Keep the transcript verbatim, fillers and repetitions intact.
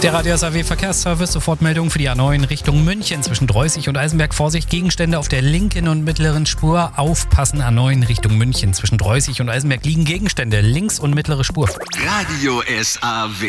Der Radio S A W Verkehrsservice, Sofortmeldung für die A neun Richtung München zwischen Dreußig und Eisenberg. Vorsicht, Gegenstände auf der linken und mittleren Spur. Aufpassen, A neun Richtung München zwischen Dreußig und Eisenberg liegen Gegenstände, links und mittlere Spur. Radio S A W.